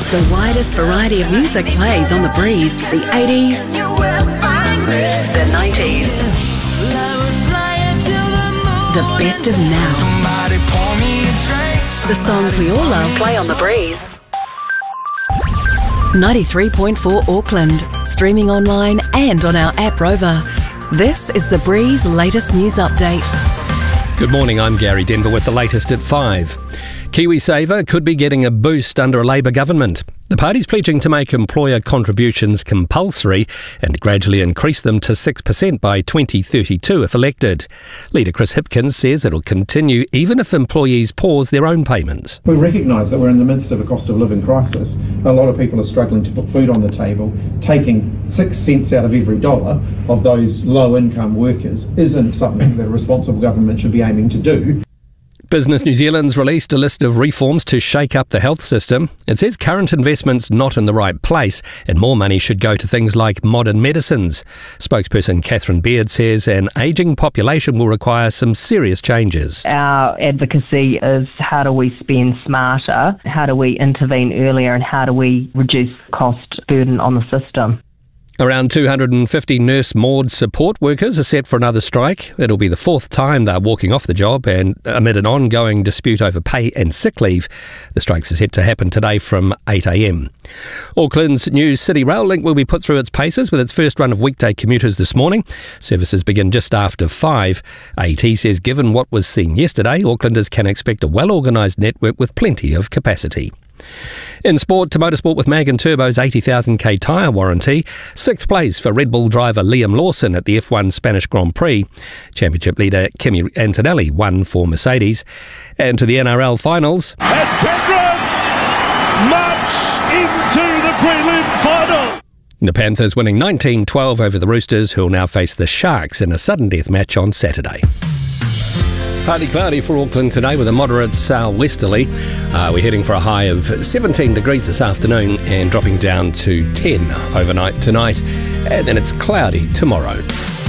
The widest variety of music plays on The Breeze. The 80s, the 90s, the best of now. The songs we all love play on The Breeze. 93.4 Auckland, streaming online and on our app Rover. This is The Breeze latest news update. Good morning, I'm Gary Denver with the latest at 5. KiwiSaver could be getting a boost under a Labour government. The party's pledging to make employer contributions compulsory and gradually increase them to 6% by 2032 if elected. Leader Chris Hipkins says it'll continue even if employees pause their own payments. We recognise that we're in the midst of a cost of living crisis. A lot of people are struggling to put food on the table. Taking 6 cents out of every dollar of those low income workers isn't something that a responsible government should be aiming to do. Business New Zealand's released a list of reforms to shake up the health system. It says current investment's not in the right place and more money should go to things like modern medicines. Spokesperson Catherine Beard says an ageing population will require some serious changes. Our advocacy is how do we spend smarter, how do we intervene earlier and how do we reduce cost burden on the system. Around 250 nurse MAWD support workers are set for another strike. It'll be the 4th time they're walking off the job and amid an ongoing dispute over pay and sick leave. The strikes are set to happen today from 8 a.m. Auckland's new City Rail link will be put through its paces with its first run of weekday commuters this morning. Services begin just after 5. AT says given what was seen yesterday, Aucklanders can expect a well-organised network with plenty of capacity. In sport, to motorsport with Mag and Turbo's 80,000k tyre warranty. 6th place for Red Bull driver Liam Lawson at the F1 Spanish Grand Prix. Championship leader Kimi Antonelli won for Mercedes. And to the NRL finals. And Penrith march into the prelim final. The Panthers winning 19-12 over the Roosters, who will now face the Sharks in a sudden death match on Saturday. Partly cloudy for Auckland today with a moderate southwesterly. We're heading for a high of 17 degrees this afternoon and dropping down to 10 overnight tonight. And then it's cloudy tomorrow.